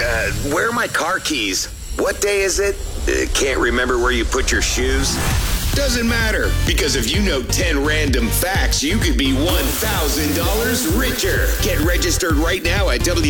where are my car keys? What day is it? Can't remember where you put your shoes. Doesn't matter, because if you know 10 random facts, you could be $1,000 richer. Get registered right now at